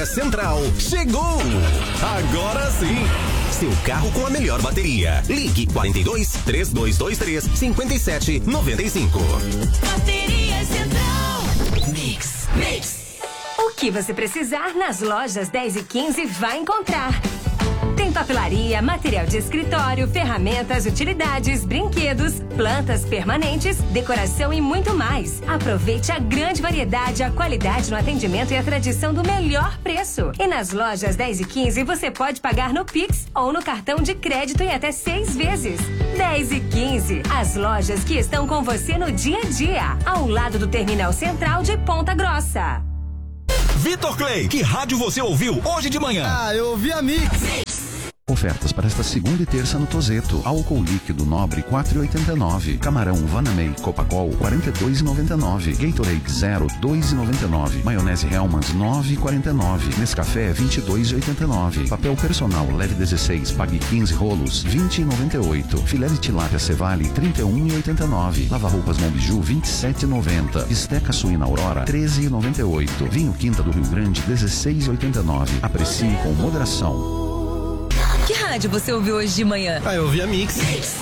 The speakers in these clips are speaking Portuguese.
Bateria Central chegou! Agora sim! Seu carro com a melhor bateria. Ligue 42 3223 5795. Bateria Central. Mix. O que você precisar nas lojas 10 e 15 vai encontrar. Tem papelaria, material de escritório, ferramentas, utilidades, brinquedos, plantas permanentes, decoração e muito mais. Aproveite a grande variedade, a qualidade no atendimento e a tradição do melhor preço. E nas lojas 10 e 15 você pode pagar no Pix ou no cartão de crédito em até 6 vezes. 10 e 15, as lojas que estão com você no dia a dia, ao lado do Terminal Central de Ponta Grossa. Vitor Clay, que rádio você ouviu hoje de manhã? Eu ouvi a Mix. Ofertas para esta segunda e terça no Tozeto. Álcool líquido Nobre 4,89. Camarão Vanamei Copacol 42,99. Gatorade Zero 2,99. Maionese Hellmann's 9,49. Nescafé 22,89. Papel personal leve 16, pague 15 rolos 20,98. Filé de tilápia Cevale 31,89. Lava-roupas Monbiju 27,90. Esteca suína Aurora 13,98. Vinho Quinta do Rio Grande 16,89. Aprecie com moderação. Que rádio você ouviu hoje de manhã? Eu ouvi a Mix.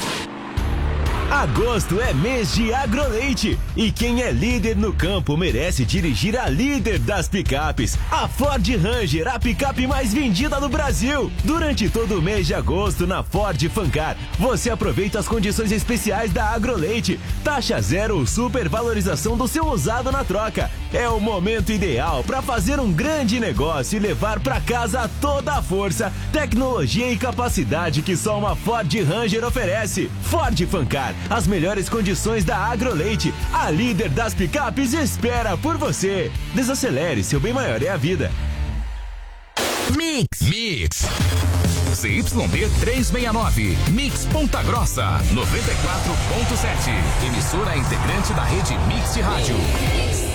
Agosto é mês de Agroleite e quem é líder no campo merece dirigir a líder das picapes, a Ford Ranger, a picape mais vendida do Brasil. Durante todo o mês de agosto na Ford Fancar, você aproveita as condições especiais da Agroleite, taxa zero ou supervalorização do seu usado na troca. É o momento ideal para fazer um grande negócio e levar para casa toda a força, tecnologia e capacidade que só uma Ford Ranger oferece. Ford Fancar, as melhores condições da Agroleite, a líder das picapes espera por você. Desacelere, seu bem maior é a vida. Mix CYB 369, Mix Ponta Grossa 94.7, emissora integrante da rede Mix de Rádio.